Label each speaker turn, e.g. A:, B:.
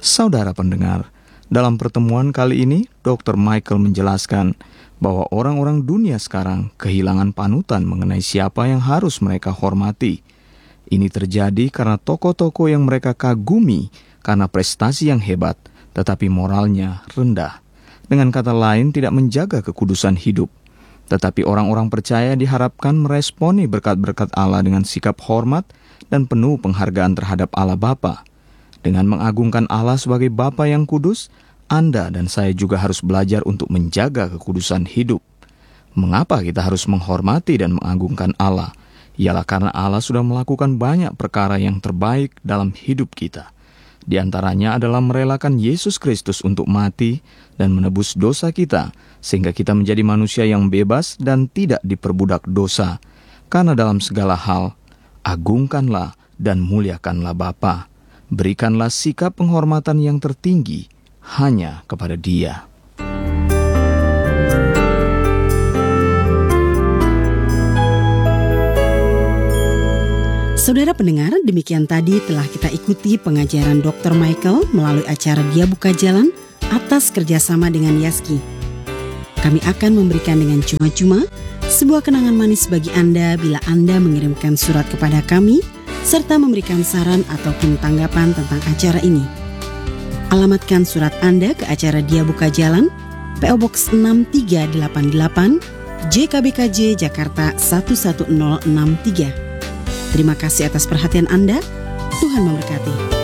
A: Saudara pendengar, dalam pertemuan kali ini, Dr. Michael menjelaskan bahwa orang-orang dunia sekarang kehilangan panutan mengenai siapa yang harus mereka hormati. Ini terjadi karena tokoh-tokoh yang mereka kagumi karena prestasi yang hebat, tetapi moralnya rendah. Dengan kata lain, tidak menjaga kekudusan hidup. Tetapi orang-orang percaya diharapkan meresponi berkat-berkat Allah dengan sikap hormat dan penuh penghargaan terhadap Allah Bapa. Dengan mengagungkan Allah sebagai Bapa yang kudus, Anda dan saya juga harus belajar untuk menjaga kekudusan hidup. Mengapa kita harus menghormati dan mengagungkan Allah? Ialah karena Allah sudah melakukan banyak perkara yang terbaik dalam hidup kita. Di antaranya adalah merelakan Yesus Kristus untuk mati dan menebus dosa kita, sehingga kita menjadi manusia yang bebas dan tidak diperbudak dosa. Karena dalam segala hal, agungkanlah dan muliakanlah Bapa. Berikanlah sikap penghormatan yang tertinggi hanya kepada Dia.
B: Saudara pendengar, demikian tadi telah kita ikuti pengajaran Dr. Michael melalui acara Dia Buka Jalan atas kerjasama dengan Yaski. Kami akan memberikan dengan cuma-cuma sebuah kenangan manis bagi Anda bila Anda mengirimkan surat kepada kami serta memberikan saran ataupun tanggapan tentang acara ini. Alamatkan surat Anda ke acara Dia Buka Jalan, PO Box 6388, JKBKJ Jakarta 11063. Terima kasih atas perhatian Anda. Tuhan memberkati.